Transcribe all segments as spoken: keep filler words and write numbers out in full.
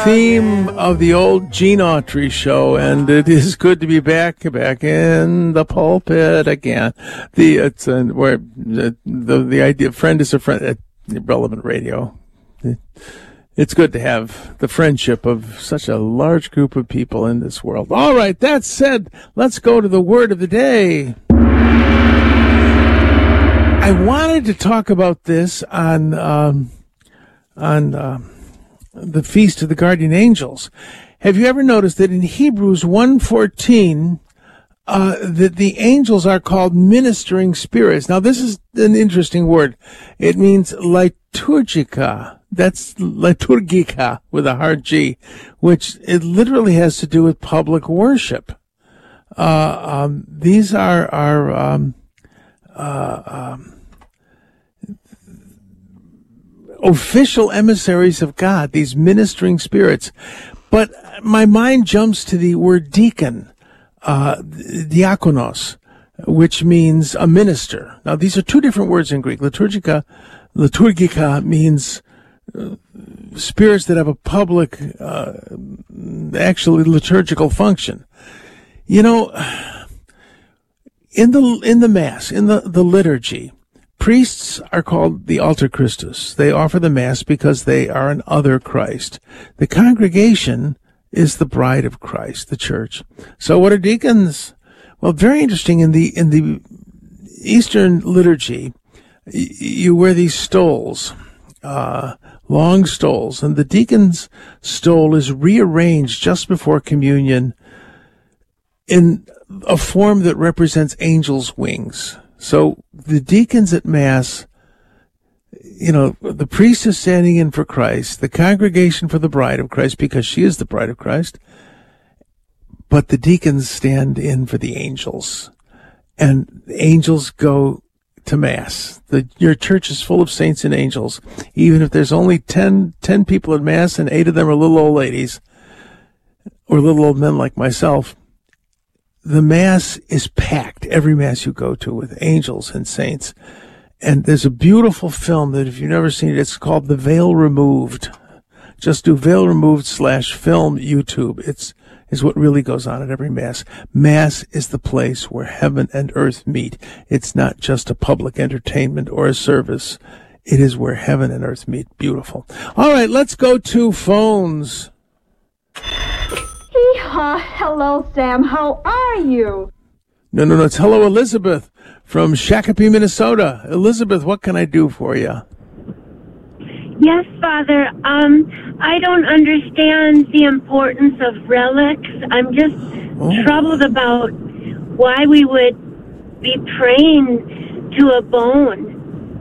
Theme of the old Gene Autry show, and it is good to be back, back in the pulpit again. The it's uh, where the, the the idea friend is a friend at Relevant Radio. It's good to have the friendship of such a large group of people in this world. All right, that said, let's go to the word of the day. I wanted to talk about this on um, on. Um, the Feast of the Guardian Angels. Have you ever noticed that in Hebrews one fourteen, uh, that the angels are called ministering spirits? Now, this is an interesting word. It means liturgica. That's liturgica with a hard G, which it literally has to do with public worship. Uh, um, these are, are, um, uh, um, official emissaries of God, these ministering spirits. But my mind jumps to the word deacon, uh, diakonos, which means a minister. Now, these are two different words in Greek. Liturgica, liturgica means uh, spirits that have a public, uh, actually liturgical function. You know, in the, in the Mass, in the, the liturgy, priests are called the alter Christus. They offer the Mass because they are an other Christ. The congregation is the bride of Christ, the church. So what are deacons? Well, very interesting. In the in the Eastern liturgy, y- you wear these stoles, uh, long stoles, and the deacon's stole is rearranged just before communion in a form that represents angels' wings. So the deacons at Mass, you know, the priest is standing in for Christ, the congregation for the bride of Christ, because she is the bride of Christ, but the deacons stand in for the angels, and the angels go to Mass. The, your church is full of saints and angels. Even if there's only ten, ten people at Mass and eight of them are little old ladies or little old men like myself, the Mass is packed, every Mass you go to, with angels and saints. And there's a beautiful film that if you've never seen it, it's called The Veil Removed. Just do Veil Removed slash film YouTube. It's, is what really goes on at every Mass. Mass is the place where heaven and earth meet. It's not just a public entertainment or a service. It is where heaven and earth meet. Beautiful. All right, let's go to phones. Uh, hello, Sam. How are you? No, no, no. It's hello, Elizabeth from Shakopee, Minnesota. Elizabeth, what can I do for you? Yes, Father. Um, I don't understand the importance of relics. I'm just oh. troubled about why we would be praying to a bone.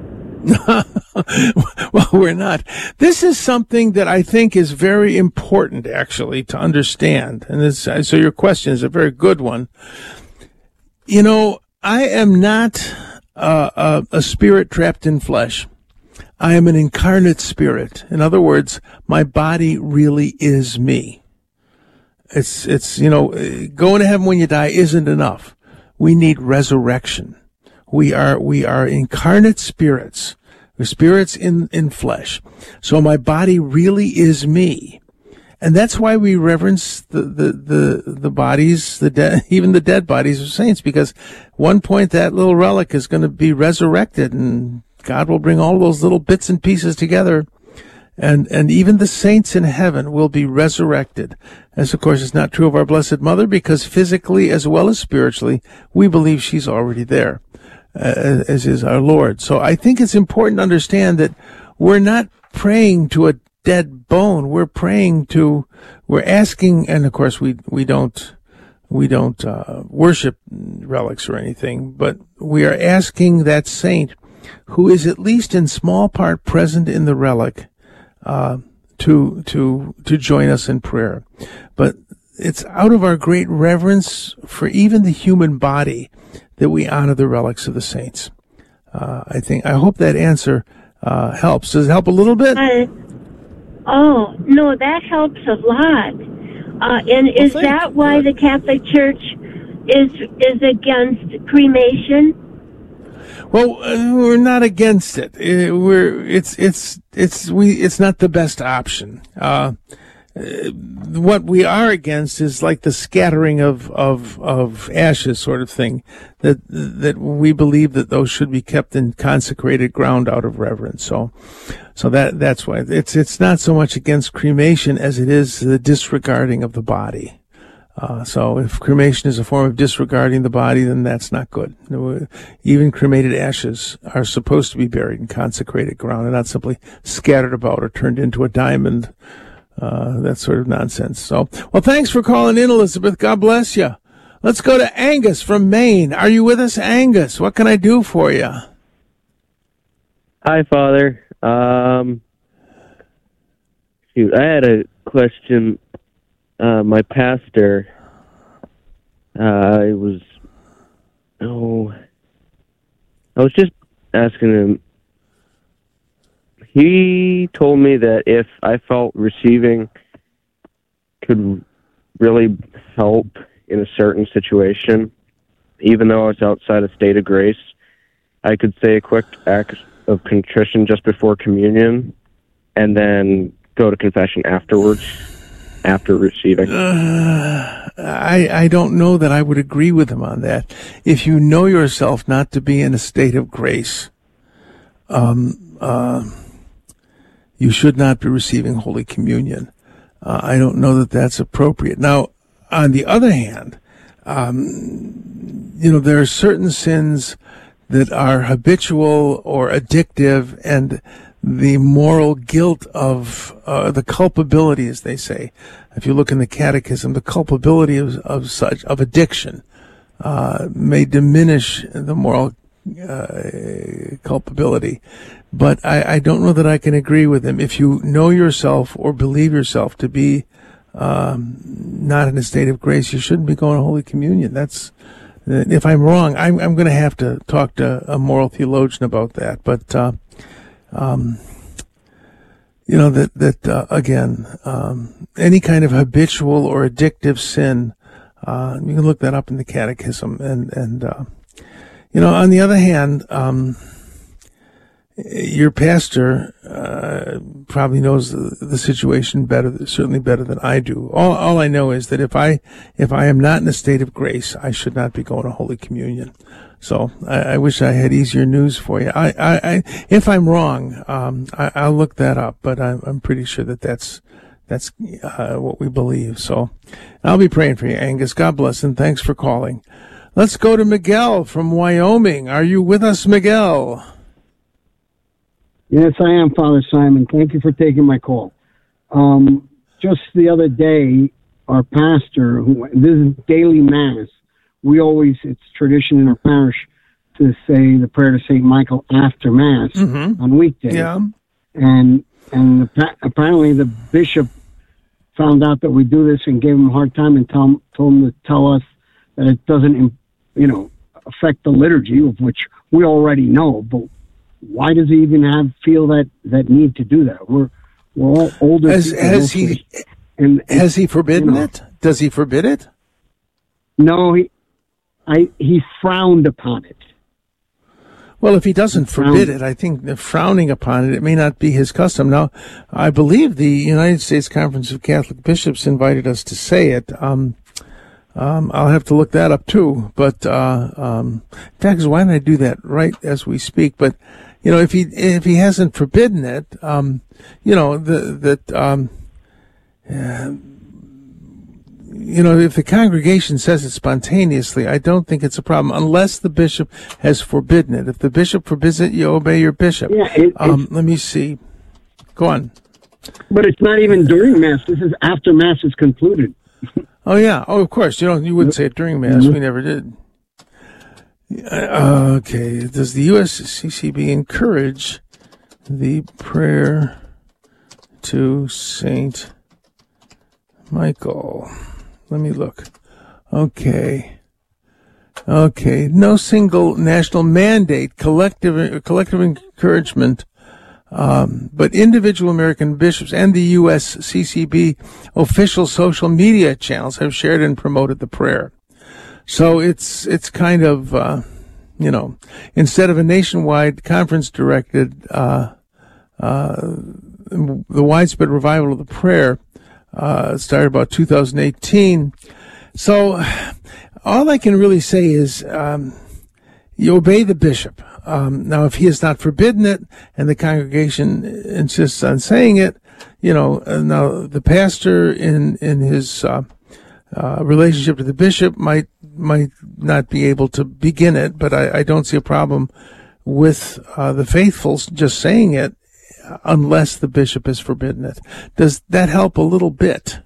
Well, we're not. This is something that I think is very important, actually, to understand. And this, so your question is a very good one. You know, I am not uh, a, a spirit trapped in flesh. I am an incarnate spirit. In other words, my body really is me. It's, it's, you know, going to heaven when you die isn't enough. We need resurrection. We are, we are incarnate spirits. We're spirits in, in flesh. So my body really is me. And that's why we reverence the, the, the, the bodies, the dead, even the dead bodies of saints, because one point that little relic is going to be resurrected and God will bring all those little bits and pieces together. And, and even the saints in heaven will be resurrected. As of course is not true of our Blessed Mother, because physically as well as spiritually, we believe she's already there, uh, as is our Lord. So I think it's important to understand that we're not praying to a dead bone. We're praying to, we're asking, and of course we, we don't, we don't, uh, worship relics or anything, but we are asking that saint who is at least in small part present in the relic, uh, to, to, to join us in prayer. But it's out of our great reverence for even the human body that we honor the relics of the saints. Uh, I think, I hope that answer, uh, helps. Does it help a little bit? Uh, oh, no, that helps a lot. Uh, and well, is that why Good. the Catholic Church is, is against cremation? Well, uh, we're not against it. Uh, we're it's it's it's we it's not the best option. Uh, uh, what we are against is like the scattering of, of, of ashes sort of thing, that, that we believe that those should be kept in consecrated ground out of reverence. So, so that, that's why it's, it's not so much against cremation as it is the disregarding of the body. Uh, so if cremation is a form of disregarding the body, then that's not good. Even cremated ashes are supposed to be buried in consecrated ground and not simply scattered about or turned into a diamond. Uh, that sort of nonsense. So, well, thanks for calling in, Elizabeth. God bless you. Let's go to Angus from Maine. Are you with us, Angus? What can I do for you? Hi, Father. Um, shoot, I had a question. Uh, my pastor, uh, I was, oh, I was just asking him. He told me that if I felt receiving could really help in a certain situation, even though I was outside a state of grace, I could say a quick act of contrition just before communion and then go to confession afterwards. After receiving? Uh, I, I don't know that I would agree with him on that. If you know yourself not to be in a state of grace, um, uh, you should not be receiving Holy Communion. Uh, I don't know that that's appropriate. Now, on the other hand, um, you know, there are certain sins that are habitual or addictive, and the moral guilt of uh, the culpability, as they say, if you look in the Catechism, the culpability of, of such of addiction uh, may diminish the moral uh, culpability. But I, I don't know that I can agree with him. If you know yourself or believe yourself to be um, not in a state of grace, you shouldn't be going to Holy Communion. That's if I'm wrong, I'm, I'm going to have to talk to a moral theologian about that. But uh, Um, you know, that, that, uh, again, um, any kind of habitual or addictive sin, uh, you can look that up in the Catechism. And, and, uh, you know, on the other hand, um, your pastor, uh, probably knows the, the situation better, certainly better than I do. All, all I know is that if I, if I am not in a state of grace, I should not be going to Holy Communion. So I, I wish I had easier news for you. I, I, I if I'm wrong, um, I, I'll look that up, but I'm, I'm pretty sure that that's, that's, uh, what we believe. So I'll be praying for you, Angus. God bless, and thanks for calling. Let's go to Miguel from Wyoming. Are you with us, Miguel? Yes, I am, Father Simon. Thank you for taking my call. Um, just the other day, our pastor, who, this is daily mass, we always, it's tradition in our parish to say the prayer to Saint Michael after Mass mm-hmm. on weekdays. Yeah. And and the, apparently the bishop found out that we do this and gave him a hard time and tell, told him to tell us that it doesn't, you know, affect the liturgy, of which we already know. But why does he even have feel that, that need to do that? We're we're all older. Has, has he and, has he forbidden you know, it? Does he forbid it? No, he. I, he frowned upon it. Well, if he doesn't forbid it, I think the frowning upon it, it may not be his custom. Now, I believe the United States Conference of Catholic Bishops invited us to say it. Um, um, I'll have to look that up too. But uh, um, in fact, why don't I do that right as we speak? But you know, if he if he hasn't forbidden it, um, you know, the, that. Um, uh, You know, if the congregation says it spontaneously, I don't think it's a problem, unless the bishop has forbidden it. If the bishop forbids it, you obey your bishop. Yeah, it, um, let me see. Go on. But it's not even during Mass. This is after Mass is concluded. Oh, yeah. Oh, of course. You don't. You wouldn't say it during Mass. Mm-hmm. We never did. Uh, okay. Does the U S C C B encourage the prayer to Saint Michael? Let me look. Okay. Okay. No single national mandate, collective collective encouragement, um, but individual American bishops and the U S C C B official social media channels have shared and promoted the prayer. So it's it's kind of, uh, you know, instead of a nationwide conference-directed, uh, uh, the widespread revival of the prayer, Uh, it started about two thousand eighteen. So all I can really say is um, you obey the bishop. Um, now, if he has not forbidden it and the congregation insists on saying it, you know, now the pastor in in his uh, uh, relationship to the bishop might might not be able to begin it, but I, I don't see a problem with uh, the faithfuls just saying it unless the bishop has forbidden it. Does that help a little bit?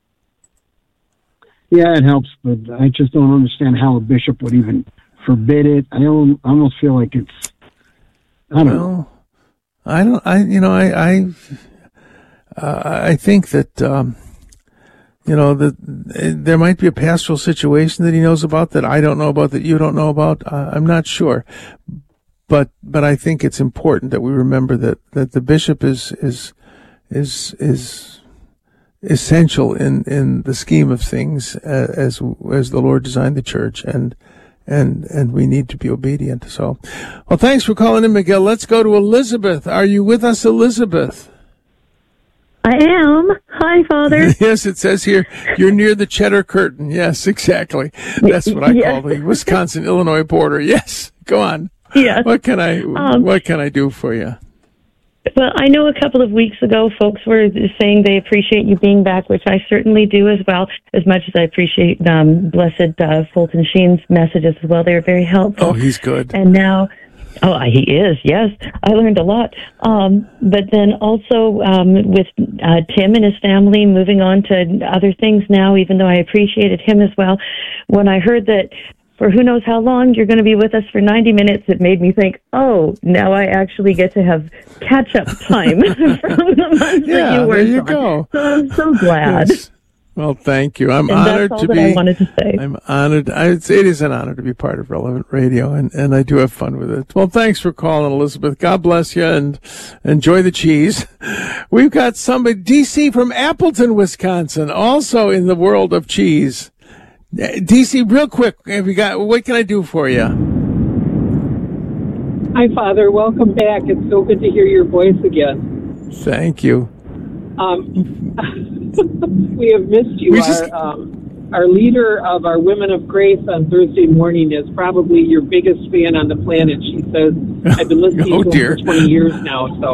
Yeah, it helps, but I just don't understand how a bishop would even forbid it. I, don't, I almost feel like it's, I don't well, know. I don't, I, you know, I, I, uh, I think that, um, you know, that there might be a pastoral situation that he knows about that I don't know about, that you don't know about. Uh, I'm not sure. But, but I think it's important that we remember that, that the bishop is, is, is, is essential in, in the scheme of things as, as the Lord designed the church, and, and, and we need to be obedient. So, well, thanks for calling in, Miguel. Let's go to Elizabeth. Are you with us, Elizabeth? I am. Hi, Father. Yes, it says here you're near the Cheddar Curtain. Yes, exactly. That's what I yes. call the Wisconsin-Illinois border. Yes, go on. Yes. What can I um, What can I do for you? Well, I know a couple of weeks ago, folks were saying they appreciate you being back, which I certainly do as well, as much as I appreciate um, Blessed uh, Fulton Sheen's messages as well. They were very helpful. Oh, he's good. And now, oh, he is, yes. I learned a lot. Um, but then also um, with uh, Tim and his family moving on to other things now, even though I appreciated him as well, when I heard that for who knows how long you're going to be with us for ninety minutes, it made me think, oh, now I actually get to have catch-up time from the months yeah, that you were there you on. go. So I'm so glad. Yes. Well, thank you. I'm and honored that's all to that be. I wanted to say. I'm honored. I, it's, it is an honor to be part of Relevant Radio, and, and I do have fun with it. Well, thanks for calling, Elizabeth. God bless you, and enjoy the cheese. We've got somebody, D C from Appleton, Wisconsin, also in the world of cheese. D C, real quick, have you got? What can I do for you? Hi, Father. Welcome back. It's so good to hear your voice again. Thank you. Um, we have missed you. We our, just... um, our leader of our Women of Grace on Thursday morning is probably your biggest fan on the planet. She says, I've been listening oh, to dear. him for twenty years now, so